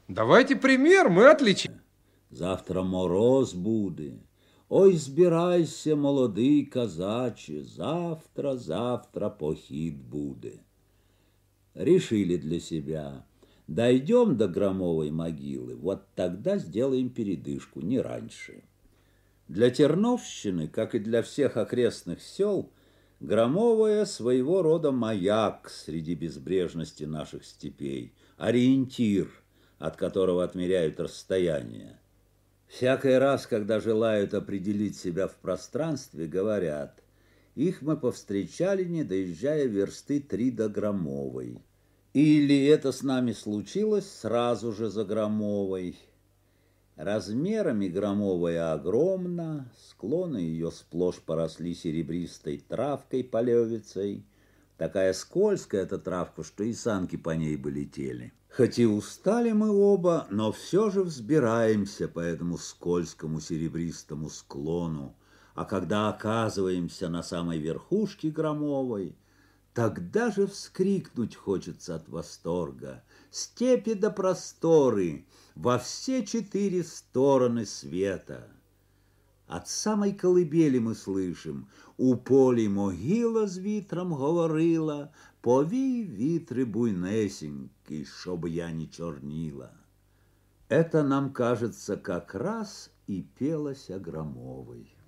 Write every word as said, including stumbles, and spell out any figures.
Давайте пример, мы отличим. Завтра мороз буде. Ой, збирайся, молодий казаче, завтра, завтра похід буде. Решили для себя. Дойдем до Громовой могилы, вот тогда сделаем передышку, не раньше. Для Терновщины, как и для всех окрестных сел, Громовая своего рода маяк среди безбрежности наших степей, ориентир, от которого отмеряют расстояние. Всякий раз, когда желают определить себя в пространстве, говорят: их мы повстречали, не доезжая версты три до Громовой. Или это с нами случилось сразу же за Громовой. Размерами Громовая огромна, склоны ее сплошь поросли серебристой травкой полевицей. Такая скользкая эта травка, что и санки по ней бы летели. Хоть и устали мы оба, но все же взбираемся по этому скользкому серебристому склону, а когда оказываемся на самой верхушке Громовой, тогда же вскрикнуть хочется от восторга. Степи да просторы во все четыре стороны света. От самой колыбели мы слышим: у полі могила з вітром говорила, повій вітри буйнесенький, щоб я не чернила. Это нам кажется как раз и пелось о Громовой.